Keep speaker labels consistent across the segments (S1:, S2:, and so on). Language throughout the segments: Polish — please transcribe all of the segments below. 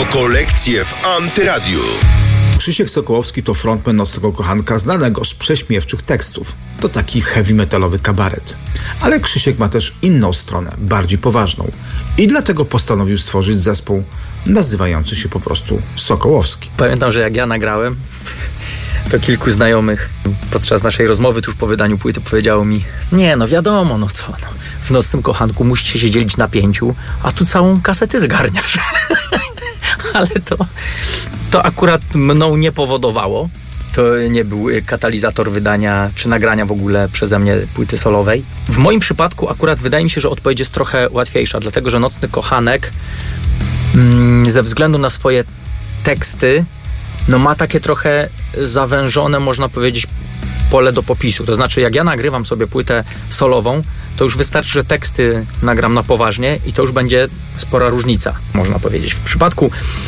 S1: Rokolekcje w Antyradiu.
S2: Krzysiek Sokołowski to frontman Nocnego Kochanka, znanego z prześmiewczych tekstów. To taki heavy metalowy kabaret. Ale Krzysiek ma też inną stronę, bardziej poważną. I dlatego postanowił stworzyć zespół nazywający się po prostu Sokołowski.
S3: Pamiętam, że jak ja nagrałem, to kilku znajomych podczas naszej rozmowy tuż po wydaniu płyty powiedziało mi: nie, no wiadomo, no co, no, w Nocnym Kochanku musicie się dzielić na 5, a tu całą kasetę zgarniasz. Ale to akurat mną nie powodowało. To nie był katalizator wydania czy nagrania w ogóle przeze mnie płyty solowej. W moim przypadku akurat wydaje mi się, że odpowiedź jest trochę łatwiejsza, dlatego że Nocny Kochanek ze względu na swoje teksty ma takie trochę zawężone, można powiedzieć, pole do popisu. To znaczy, jak ja nagrywam sobie płytę solową, to już wystarczy, że teksty nagram na poważnie i to już będzie spora różnica, można powiedzieć. W przypadku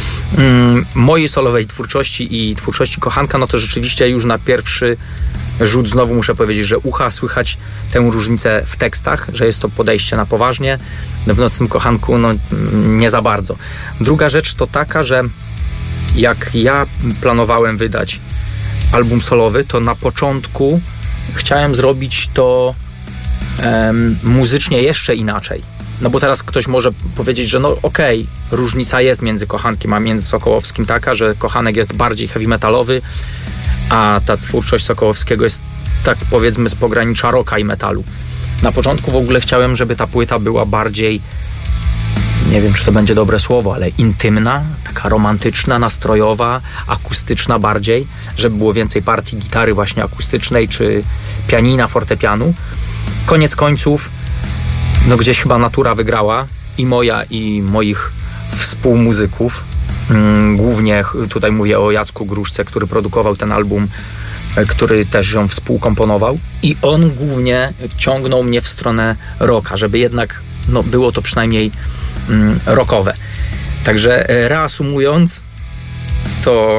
S3: mojej solowej twórczości i twórczości Kochanka, no to rzeczywiście już na pierwszy rzut znowu muszę powiedzieć, że ucha słychać tę różnicę w tekstach, że jest to podejście na poważnie. W Nocnym Kochanku nie za bardzo. Druga rzecz to taka, że jak ja planowałem wydać album solowy, to na początku chciałem zrobić to muzycznie jeszcze inaczej. No bo teraz ktoś może powiedzieć, że okej, różnica jest między Kochankiem a między Sokołowskim taka, że Kochanek jest bardziej heavy metalowy, a ta twórczość Sokołowskiego jest, tak powiedzmy, z pogranicza rocka i metalu. Na początku w ogóle chciałem, żeby ta płyta była bardziej, nie wiem, czy to będzie dobre słowo, ale intymna, taka romantyczna, nastrojowa, akustyczna bardziej, żeby było więcej partii gitary właśnie akustycznej, czy pianina, fortepianu. Koniec końców, gdzieś chyba natura wygrała, i moja, i moich współmuzyków. Głównie tutaj mówię o Jacku Gruszce, który produkował ten album, który też ją współkomponował. I on głównie ciągnął mnie w stronę rocka, żeby jednak było to przynajmniej rockowe. Także reasumując, to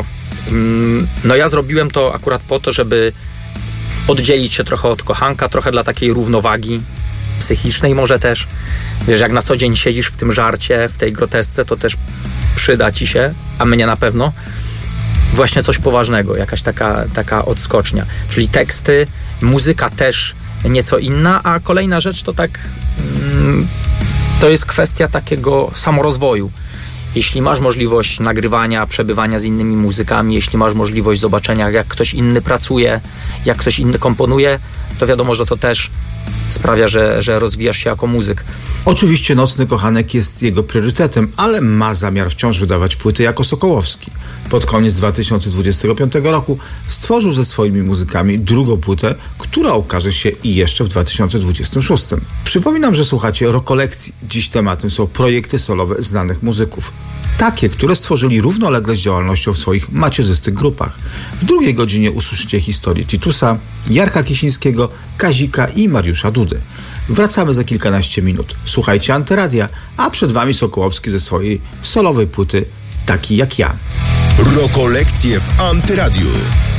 S3: ja zrobiłem to akurat po to, żeby oddzielić się trochę od Kochanka, trochę dla takiej równowagi psychicznej może też. Wiesz, jak na co dzień siedzisz w tym żarcie, w tej grotesce, to też przyda ci się, a mnie na pewno, właśnie coś poważnego, jakaś taka odskocznia. Czyli teksty, muzyka też nieco inna, a kolejna rzecz to to jest kwestia takiego samorozwoju. Jeśli masz możliwość nagrywania, przebywania z innymi muzykami, jeśli masz możliwość zobaczenia, jak ktoś inny pracuje, jak ktoś inny komponuje, to wiadomo, że to też sprawia, że rozwijasz się jako muzyk.
S2: Oczywiście Nocny Kochanek jest jego priorytetem, ale ma zamiar wciąż wydawać płyty jako Sokołowski. Pod koniec 2025 roku stworzył ze swoimi muzykami drugą płytę, która ukaże się i jeszcze w 2026. Przypominam, że słuchacie Rokolekcji. Dziś tematem są projekty solowe znanych muzyków. Takie, które stworzyli równolegle z działalnością w swoich macierzystych grupach. W drugiej godzinie usłyszycie historię Titusa, Jarka Kisińskiego, Kazika i Mariusza Dudy. Wracamy za kilkanaście minut. Słuchajcie Antyradia, a przed wami Sokołowski ze swojej solowej płyty Taki jak ja.
S1: Rokolekcje w Antyradiu.